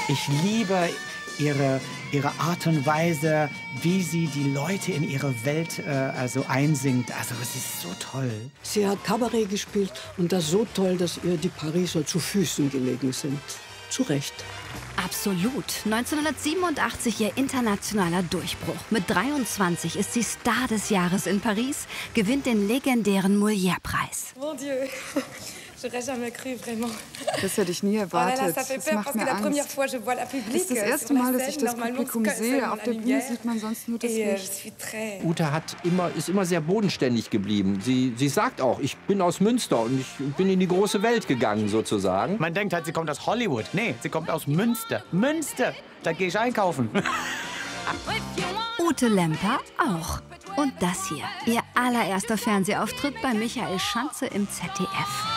Ich liebe ihre Art und Weise, wie sie die Leute in ihre Welt also einsingt. Also es ist so toll. Sie hat Kabarett gespielt und das so toll, dass ihr die Pariser zu Füßen gelegen sind. Zu Recht. Absolut. 1987 ihr internationaler Durchbruch. Mit 23 ist sie Star des Jahres in Paris, gewinnt den legendären Molière-Preis. Mon Dieu, j'aurais jamais cru, vraiment. Das hätte ich nie erwartet. Das macht mir Angst. Das ist das erste Mal, dass ich das Publikum sehe. Auf der Bühne sieht man sonst nur das Licht. Ute ist immer sehr bodenständig geblieben. Sie sagt auch, ich bin aus Münster und ich bin in die große Welt gegangen, sozusagen. Man denkt halt, sie kommt aus Hollywood. Nee, sie kommt aus Münster. Münster, da gehe ich einkaufen. Ute Lemper auch. Und das hier, ihr allererster Fernsehauftritt bei Michael Schanze im ZDF.